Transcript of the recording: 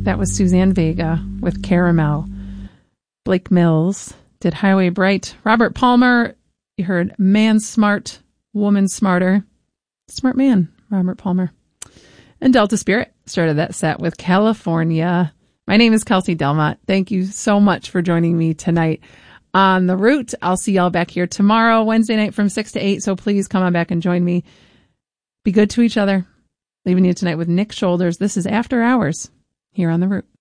That was Suzanne Vega with Caramel. Blake Mills did Highway Bright. Robert Palmer, you heard Man Smart, Woman Smarter. Smart man, Robert Palmer. And Delta Spirit started that set with California. My name is Kelsey Delmont. Thank you so much for joining me tonight on The Root. I'll see y'all back here tomorrow, Wednesday night from 6 to 8. So please come on back and join me. Be good to each other. Leaving you tonight with Nick Shoulders. This is After Hours here on The Root.